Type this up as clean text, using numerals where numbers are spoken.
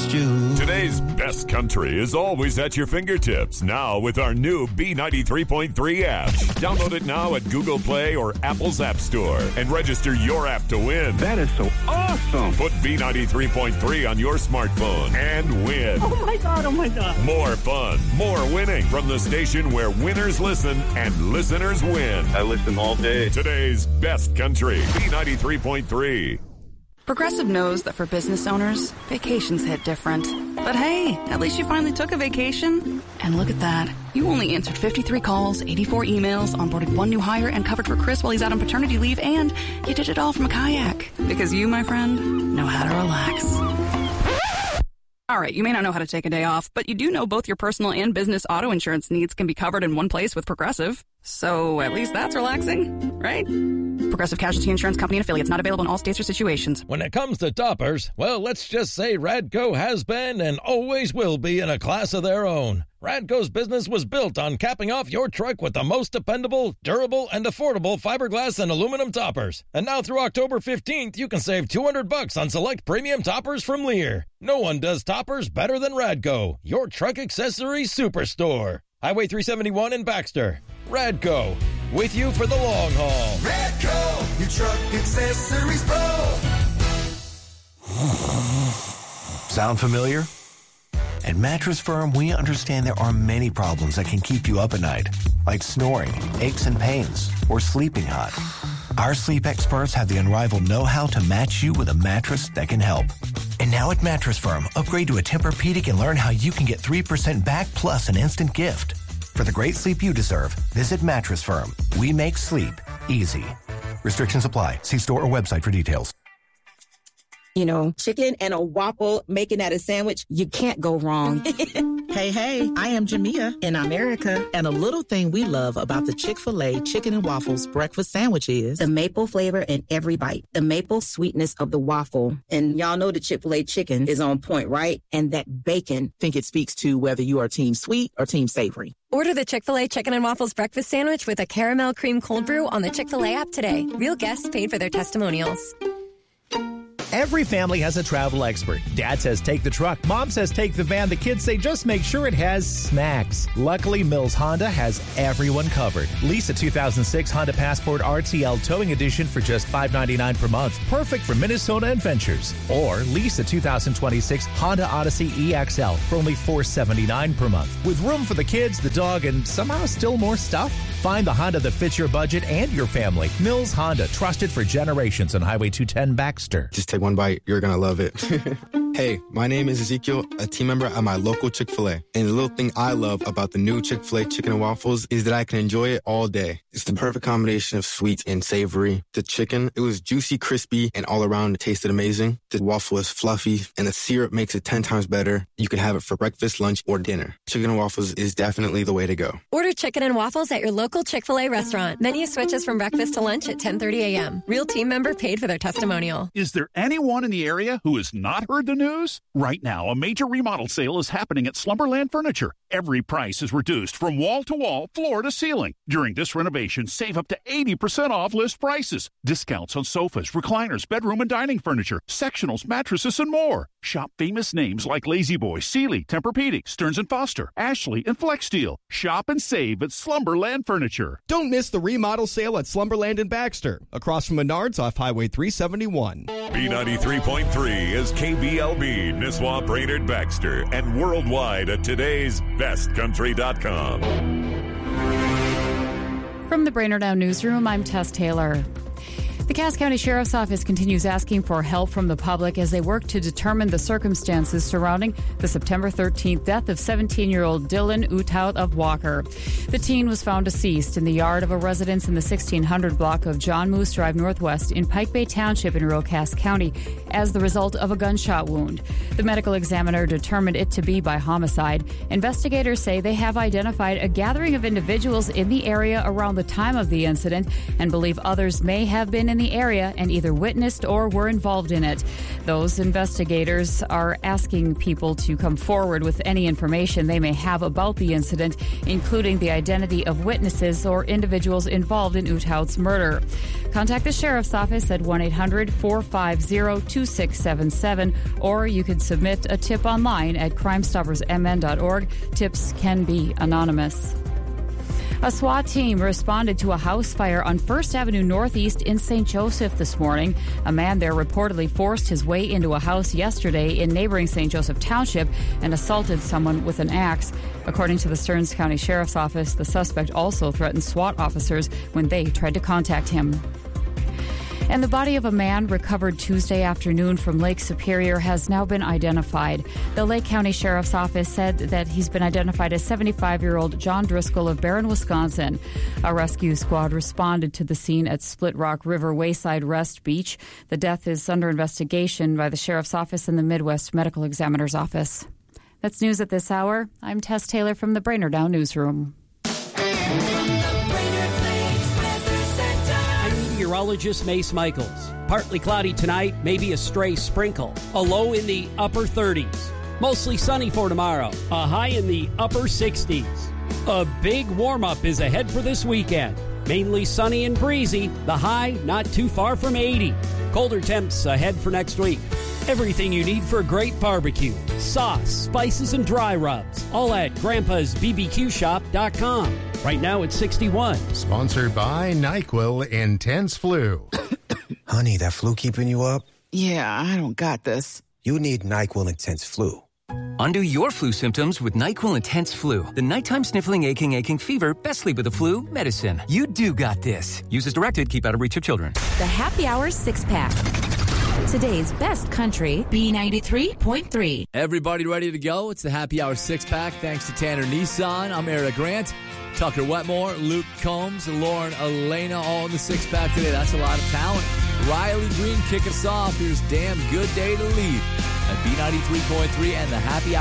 trust you. Today's best country is always at your fingertips. Now with our new B93.3 app. Download it now at Google Play or Apple's App Store and register your app to win. That is so awesome. Put B93.3 on your smartphone and win. Oh my God, oh my God. More fun, more winning from the station where winners listen and listeners win. I listen all day. Today's best country, B93.3. Progressive knows that for business owners, vacations hit different. But hey, at least you finally took a vacation. And look at that. You only answered 53 calls, 84 emails, onboarded one new hire, and covered for Chris while he's out on paternity leave, and you did it all from a kayak. Because you, my friend, know how to relax. All right, you may not know how to take a day off, but you do know both your personal and business auto insurance needs can be covered in one place with Progressive. So at least that's relaxing, right? Progressive Casualty Insurance Company and affiliates, not available in all states or situations. When it comes to toppers, well, let's just say Radco has been and always will be in a class of their own. Radco's business was built on capping off your truck with the most dependable, durable, and affordable fiberglass and aluminum toppers. And now through October 15th, you can save $200 on select premium toppers from Lear. No one does toppers better than Radco, your truck accessories superstore. Highway 371 in Baxter. Radco, with you for the long haul. Radco, your truck accessories pro. Sound familiar? At Mattress Firm, we understand there are many problems that can keep you up at night, like snoring, aches and pains, or sleeping hot. Our sleep experts have the unrivaled know-how to match you with a mattress that can help. And now at Mattress Firm, upgrade to a Tempur-Pedic and learn how you can get 3% back plus an instant gift. For the great sleep you deserve, visit Mattress Firm. We make sleep easy. Restrictions apply. See store or website for details. You know, chicken and a waffle, making that a sandwich, you can't go wrong. Hey, I am Jamia in America. And a little thing we love about the Chick-fil-A Chicken and Waffles breakfast sandwich is the maple flavor in every bite, the maple sweetness of the waffle. And y'all know the Chick-fil-A chicken is on point, right? And that bacon. I think it speaks to whether you are team sweet or team savory. Order the Chick-fil-A Chicken and Waffles breakfast sandwich with a caramel cream cold brew on the Chick-fil-A app today. Real guests paid for their testimonials. Every family has a travel expert. Dad says take the truck. Mom says take the van. The kids say just make sure it has snacks. Luckily, Mills Honda has everyone covered. Lease a 2006 Honda Passport RTL Towing Edition for just $599 per month. Perfect for Minnesota adventures. Or lease a 2026 Honda Odyssey EXL for only $479 per month. With room for the kids, the dog, and somehow still more stuff? Find the Honda that fits your budget and your family. Mills Honda, trusted for generations on Highway 210 Baxter. Just take one bite. You're going to love it. Hey, my name is Ezekiel, a team member at my local Chick-fil-A. And the little thing I love about the new Chick-fil-A Chicken and Waffles is that I can enjoy it all day. It's the perfect combination of sweet and savory. The chicken, it was juicy, crispy, and all around it tasted amazing. The waffle is fluffy, and the syrup makes it 10 times better. You can have it for breakfast, lunch, or dinner. Chicken and Waffles is definitely the way to go. Order Chicken and Waffles at your local Chick-fil-A restaurant. Menu switches from breakfast to lunch at 10:30 a.m. Real team member paid for their testimonial. Is there anyone in the area who has not heard the news? Right now, a major remodel sale is happening at Slumberland Furniture. Every price is reduced from wall to wall, floor to ceiling. During this renovation, save up to 80% off list prices. Discounts on sofas, recliners, bedroom and dining furniture, sectionals, mattresses, and more. Shop famous names like Lazy Boy, Sealy, Tempur-Pedic, Stearns & Foster, Ashley, and FlexSteel. Shop and save at Slumberland Furniture. Don't miss the remodel sale at Slumberland in Baxter, across from Menards off Highway 371. B93.3 is KBLB, Nisswa, Brainerd, Baxter, and worldwide at today'sbestcountry.com. From the Brainerd Now Newsroom, I'm Tess Taylor. The Cass County Sheriff's Office continues asking for help from the public as they work to determine the circumstances surrounding the September 13th death of 17-year-old Dylan Utout of Walker. The teen was found deceased in the yard of a residence in the 1600 block of John Moose Drive Northwest in Pike Bay Township in rural Cass County as the result of a gunshot wound. The medical examiner determined it to be by homicide. Investigators say they have identified a gathering of individuals in the area around the time of the incident and believe others may have been in the area and either witnessed or were involved in it. Those investigators are asking people to come forward with any information they may have about the incident, including the identity of witnesses or individuals involved in Utout's murder. Contact the Sheriff's Office at 1-800-450-2677, or you could submit a tip online at crimestoppersmn.org. Tips can be anonymous. A SWAT team responded to a house fire on 1st Avenue Northeast in St. Joseph this morning. A man there reportedly forced his way into a house yesterday in neighboring St. Joseph Township and assaulted someone with an axe. According to the Stearns County Sheriff's Office, the suspect also threatened SWAT officers when they tried to contact him. And the body of a man recovered Tuesday afternoon from Lake Superior has now been identified. The Lake County Sheriff's Office said that he's been identified as 75-year-old John Driscoll of Barron, Wisconsin. A rescue squad responded to the scene at Split Rock River Wayside Rest Beach. The death is under investigation by the Sheriff's Office and the Midwest Medical Examiner's Office. That's news at this hour. I'm Tess Taylor from the Brainerd Down Newsroom. Meteorologist Mace Michaels. Partly cloudy tonight, maybe a stray sprinkle. A low in the upper 30s. Mostly sunny for tomorrow. A high in the upper 60s. A big warm-up is ahead for this weekend. Mainly sunny and breezy. The high not too far from 80. Colder temps ahead for next week. Everything you need for a great barbecue. Sauce, spices, and dry rubs. All at Grandpa'sBBQShop.com. Right now it's 61. Sponsored by NyQuil Intense Flu. Honey, that flu keeping you up? Yeah, I don't got this. You need NyQuil Intense Flu. Undo your flu symptoms with NyQuil Intense Flu. The nighttime sniffling, aching fever, best sleep with the flu medicine. You do got this. Use as directed. Keep out of reach of children. The Happy Hour 6-pack. Today's best country, B93.3. Everybody ready to go? It's the Happy Hour 6-pack. Thanks to Tanner Nissan. I'm Eric Grant. Tucker Wetmore, Luke Combs, and Lauren Elena all in the 6-pack today. That's a lot of talent. Riley Green kick us off. Here's Damn Good Day to Lead at B93.3 and the Happy Hour.